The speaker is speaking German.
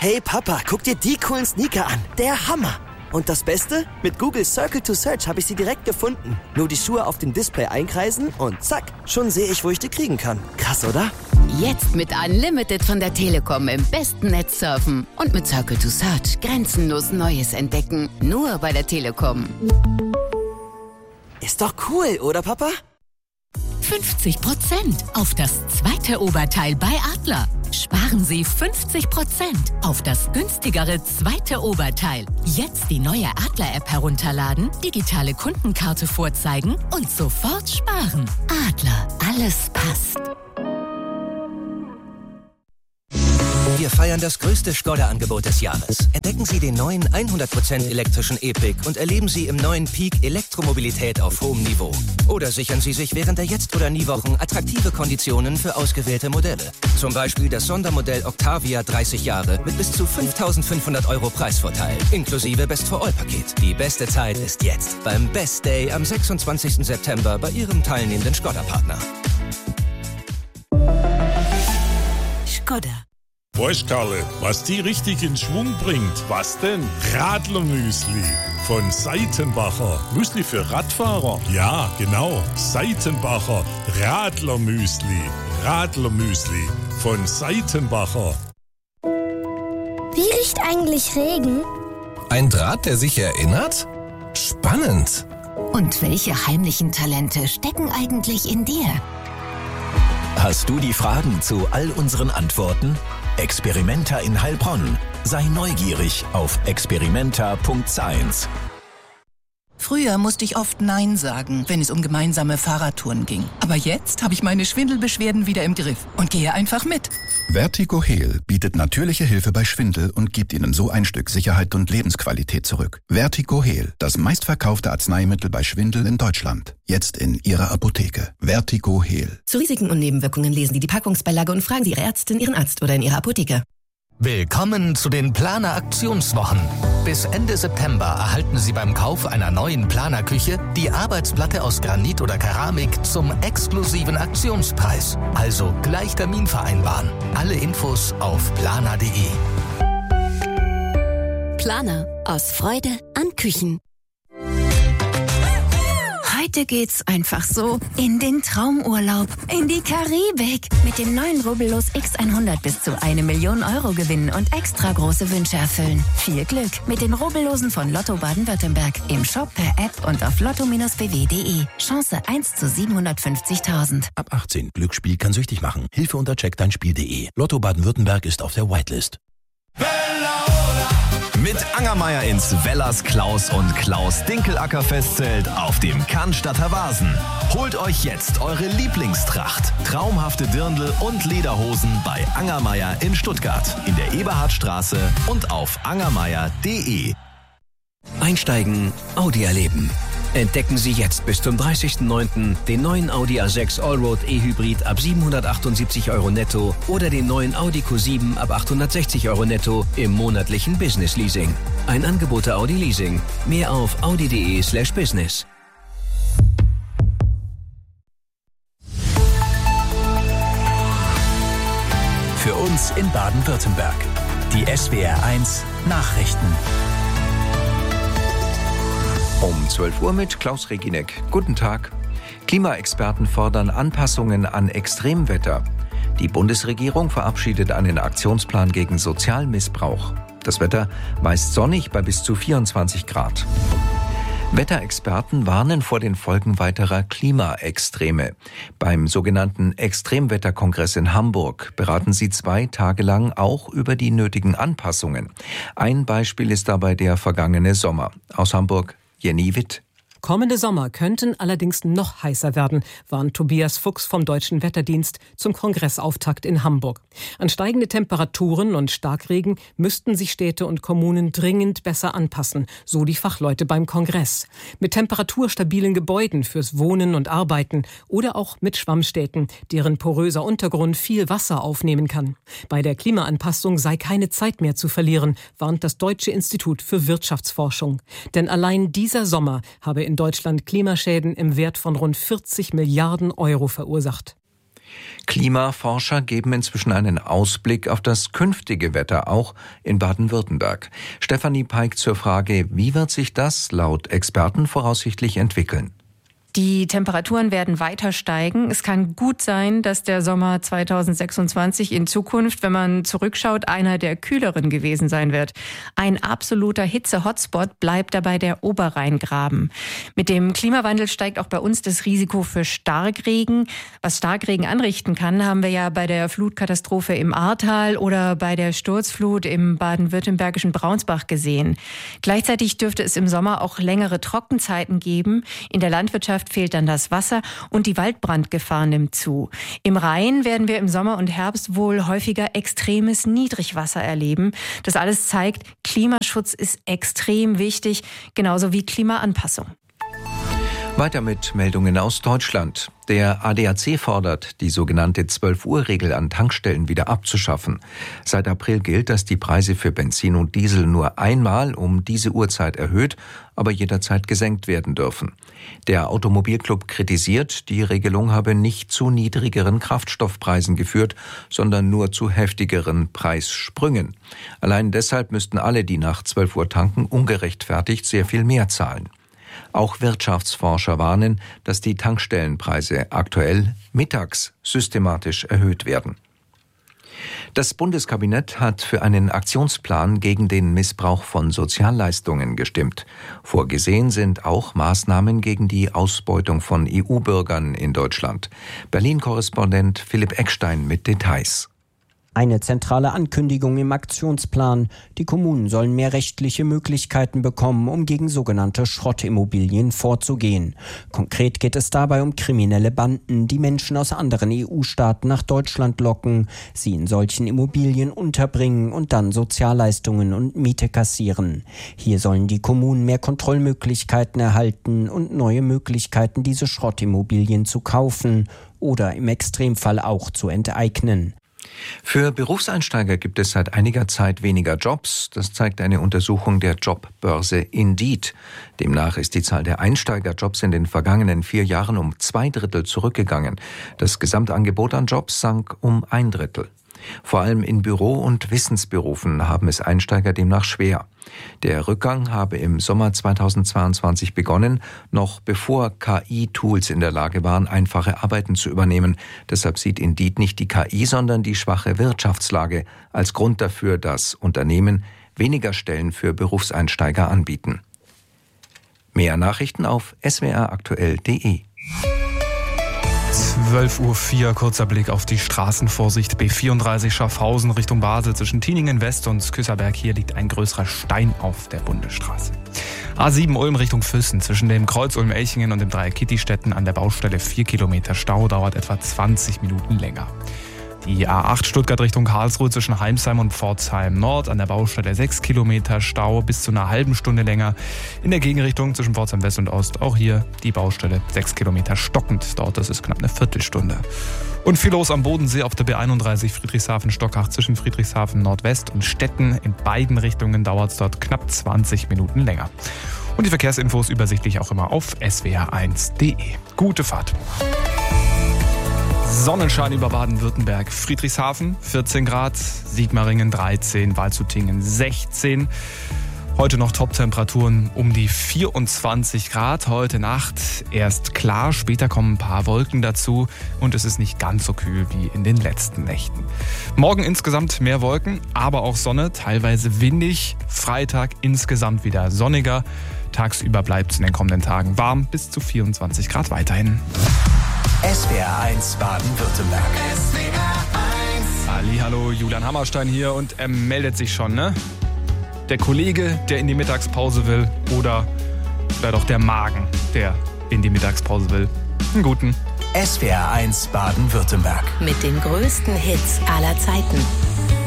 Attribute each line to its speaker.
Speaker 1: Hey Papa, guck dir die coolen Sneaker an. Der Hammer. Und das Beste? Mit Google Circle to Search habe ich sie direkt gefunden. Nur die Schuhe auf dem Display einkreisen und zack, schon sehe ich, wo ich die kriegen kann. Krass, oder?
Speaker 2: Jetzt mit Unlimited von der Telekom im besten Netz surfen. Und mit Circle to Search grenzenlos Neues entdecken. Nur bei der Telekom.
Speaker 1: Ist doch cool, oder Papa?
Speaker 3: 50% auf das zweite Oberteil bei Adler. Sparen Sie 50% auf das günstigere zweite Oberteil. Jetzt die neue Adler-App herunterladen, digitale Kundenkarte vorzeigen und sofort sparen. Adler, alles passt.
Speaker 4: Wir feiern das größte Skoda-Angebot des Jahres. Entdecken Sie den neuen 100% elektrischen E-Pick und erleben Sie im neuen Peak Elektromobilität auf hohem Niveau. Oder sichern Sie sich während der Jetzt- oder Nie-Wochen attraktive Konditionen für ausgewählte Modelle. Zum Beispiel das Sondermodell Octavia 30 Jahre mit bis zu 5.500 € Preisvorteil, inklusive Best-for-All-Paket. Die beste Zeit ist jetzt beim Best Day am 26. September bei Ihrem teilnehmenden Skoda-Partner.
Speaker 3: Skoda.
Speaker 5: Weißt Karle, was die richtig in Schwung bringt? Was denn? Radlermüsli von Seitenbacher. Müsli für Radfahrer? Ja, genau. Seitenbacher Radlermüsli. Radlermüsli von Seitenbacher.
Speaker 6: Wie riecht eigentlich Regen?
Speaker 7: Ein Draht, der sich erinnert? Spannend.
Speaker 3: Und welche heimlichen Talente stecken eigentlich in dir?
Speaker 8: Hast du die Fragen zu all unseren Antworten? Experimenta in Heilbronn. Sei neugierig auf experimenta.science.
Speaker 9: Früher musste ich oft Nein sagen, wenn es um gemeinsame Fahrradtouren ging. Aber jetzt habe ich meine Schwindelbeschwerden wieder im Griff und gehe einfach mit.
Speaker 10: Vertigo Heal bietet natürliche Hilfe bei Schwindel und gibt Ihnen so ein Stück Sicherheit und Lebensqualität zurück. Vertigo Heal, das meistverkaufte Arzneimittel bei Schwindel in Deutschland. Jetzt in Ihrer Apotheke. Vertigo Heal.
Speaker 11: Zu Risiken und Nebenwirkungen lesen Sie die Packungsbeilage und fragen Sie Ihre Ärztin, Ihren Arzt oder in Ihrer Apotheke.
Speaker 12: Willkommen zu den Planer-Aktionswochen. Bis Ende September erhalten Sie beim Kauf einer neuen Planerküche die Arbeitsplatte aus Granit oder Keramik zum exklusiven Aktionspreis. Also gleich Termin vereinbaren. Alle Infos auf planer.de.
Speaker 2: Planer. Aus Freude an Küchen.
Speaker 3: Heute geht's einfach so in den Traumurlaub, in die Karibik. Mit dem neuen Rubbellos X100 bis zu 1 Million € gewinnen und extra große Wünsche erfüllen. Viel Glück mit den Rubbellosen von Lotto Baden-Württemberg. Im Shop, per App und auf lotto-bw.de. Chance 1 zu 750.000.
Speaker 8: Ab 18. Glücksspiel kann süchtig machen. Hilfe unter checkdeinspiel.de. Lotto Baden-Württemberg ist auf der Whitelist.
Speaker 13: Mit Angermeier ins Wellers Klaus und Klaus Dinkelacker Festzelt auf dem Cannstatter Vasen. Holt euch jetzt eure Lieblingstracht, traumhafte Dirndl und Lederhosen bei Angermeier in Stuttgart, in der Eberhardstraße und auf angermeier.de.
Speaker 4: Einsteigen, Audi erleben. Entdecken Sie jetzt bis zum 30.09. den neuen Audi A6 Allroad E-Hybrid ab 778 € netto oder den neuen Audi Q7 ab 860 € netto im monatlichen Business Leasing. Ein Angebot der Audi Leasing. Mehr auf audi.de/business.
Speaker 8: Für uns in Baden-Württemberg. Die SWR1 Nachrichten.
Speaker 14: Um 12 Uhr mit Klaus Reginek. Guten Tag. Klimaexperten fordern Anpassungen an Extremwetter. Die Bundesregierung verabschiedet einen Aktionsplan gegen Sozialmissbrauch. Das Wetter meist sonnig bei bis zu 24 Grad. Wetterexperten warnen vor den Folgen weiterer Klimaextreme. Beim sogenannten Extremwetterkongress in Hamburg beraten sie 2 Tage lang auch über die nötigen Anpassungen. Ein Beispiel ist dabei der vergangene Sommer. Aus Hamburg, Jenny Witt.
Speaker 15: Kommende Sommer könnten allerdings noch heißer werden, warnt Tobias Fuchs vom Deutschen Wetterdienst zum Kongressauftakt in Hamburg. An steigende Temperaturen und Starkregen müssten sich Städte und Kommunen dringend besser anpassen, so die Fachleute beim Kongress. Mit temperaturstabilen Gebäuden fürs Wohnen und Arbeiten oder auch mit Schwammstädten, deren poröser Untergrund viel Wasser aufnehmen kann. Bei der Klimaanpassung sei keine Zeit mehr zu verlieren, warnt das Deutsche Institut für Wirtschaftsforschung. Denn allein dieser Sommer habe in Deutschland Klimaschäden im Wert von rund 40 Milliarden € verursacht.
Speaker 14: Klimaforscher geben inzwischen einen Ausblick auf das künftige Wetter, auch in Baden-Württemberg. Stefanie Peik zur Frage, wie wird sich das laut Experten voraussichtlich entwickeln?
Speaker 16: Die Temperaturen werden weiter steigen. Es kann gut sein, dass der Sommer 2026 in Zukunft, wenn man zurückschaut, einer der kühleren gewesen sein wird. Ein absoluter Hitze-Hotspot bleibt dabei der Oberrheingraben. Mit dem Klimawandel steigt auch bei uns das Risiko für Starkregen. Was Starkregen anrichten kann, haben wir ja bei der Flutkatastrophe im Ahrtal oder bei der Sturzflut im baden-württembergischen Braunsbach gesehen. Gleichzeitig dürfte es im Sommer auch längere Trockenzeiten geben. In der Landwirtschaft fehlt dann das Wasser und die Waldbrandgefahr nimmt zu. Im Rhein werden wir im Sommer und Herbst wohl häufiger extremes Niedrigwasser erleben. Das alles zeigt, Klimaschutz ist extrem wichtig, genauso wie Klimaanpassung.
Speaker 14: Weiter mit Meldungen aus Deutschland. Der ADAC fordert, die sogenannte 12-Uhr-Regel an Tankstellen wieder abzuschaffen. Seit April gilt, dass die Preise für Benzin und Diesel nur einmal um diese Uhrzeit erhöht, aber jederzeit gesenkt werden dürfen. Der Automobilclub kritisiert, die Regelung habe nicht zu niedrigeren Kraftstoffpreisen geführt, sondern nur zu heftigeren Preissprüngen. Allein deshalb müssten alle, die nach 12 Uhr tanken, ungerechtfertigt sehr viel mehr zahlen. Auch Wirtschaftsforscher warnen, dass die Tankstellenpreise aktuell mittags systematisch erhöht werden. Das Bundeskabinett hat für einen Aktionsplan gegen den Missbrauch von Sozialleistungen gestimmt. Vorgesehen sind auch Maßnahmen gegen die Ausbeutung von EU-Bürgern in Deutschland. Berlin-Korrespondent Philipp Eckstein mit Details.
Speaker 17: Eine zentrale Ankündigung im Aktionsplan. Die Kommunen sollen mehr rechtliche Möglichkeiten bekommen, um gegen sogenannte Schrottimmobilien vorzugehen. Konkret geht es dabei um kriminelle Banden, die Menschen aus anderen EU-Staaten nach Deutschland locken, sie in solchen Immobilien unterbringen und dann Sozialleistungen und Miete kassieren. Hier sollen die Kommunen mehr Kontrollmöglichkeiten erhalten und neue Möglichkeiten, diese Schrottimmobilien zu kaufen oder im Extremfall auch zu enteignen.
Speaker 14: Für Berufseinsteiger gibt es seit einiger Zeit weniger Jobs. Das zeigt eine Untersuchung der Jobbörse Indeed. Demnach ist die Zahl der Einsteigerjobs in den vergangenen 4 Jahren um 2/3 zurückgegangen. Das Gesamtangebot an Jobs sank um 1/3. Vor allem in Büro- und Wissensberufen haben es Einsteiger demnach schwer. Der Rückgang habe im Sommer 2022 begonnen, noch bevor KI-Tools in der Lage waren, einfache Arbeiten zu übernehmen. Deshalb sieht Indeed nicht die KI, sondern die schwache Wirtschaftslage als Grund dafür, dass Unternehmen weniger Stellen für Berufseinsteiger anbieten. Mehr Nachrichten auf swraktuell.de.
Speaker 18: 12:04 Uhr, kurzer Blick auf die Straßenvorsicht. B34 Schaffhausen Richtung Basel zwischen Tieningen West und Küsserberg. Hier liegt ein größerer Stein auf der Bundesstraße. A7 Ulm Richtung Füssen zwischen dem Kreuz Ulm-Elchingen und dem Dreieck Kittistetten an der Baustelle 4 Kilometer Stau, dauert etwa 20 Minuten länger. Die A8 Stuttgart Richtung Karlsruhe zwischen Heimsheim und Pforzheim Nord an der Baustelle 6 Kilometer Stau, bis zu einer halben Stunde länger. In der Gegenrichtung zwischen Pforzheim West und Ost auch hier die Baustelle 6 Kilometer stockend. Dort ist es knapp eine Viertelstunde. Und viel los am Bodensee auf der B31 Friedrichshafen-Stockach zwischen Friedrichshafen Nordwest und Stetten. In beiden Richtungen dauert es dort knapp 20 Minuten länger. Und die Verkehrsinfos übersichtlich auch immer auf swr1.de. Gute Fahrt. Sonnenschein über Baden-Württemberg. Friedrichshafen 14 Grad, Sigmaringen 13, Waldshutingen 16. Heute noch Top-Temperaturen um die 24 Grad. Heute Nacht erst klar, später kommen ein paar Wolken dazu und es ist nicht ganz so kühl wie in den letzten Nächten. Morgen insgesamt mehr Wolken, aber auch Sonne, teilweise windig. Freitag insgesamt wieder sonniger. Tagsüber bleibt es in den kommenden Tagen warm, bis zu 24 Grad weiterhin.
Speaker 8: SWR1 Baden-Württemberg.
Speaker 18: Hallihallo, Julian Hammerstein hier und er meldet sich schon, ne? Der Kollege, der in die Mittagspause will oder vielleicht auch der Magen, der in die Mittagspause will. Einen guten.
Speaker 8: SWR1 Baden-Württemberg.
Speaker 3: Mit den größten Hits aller Zeiten.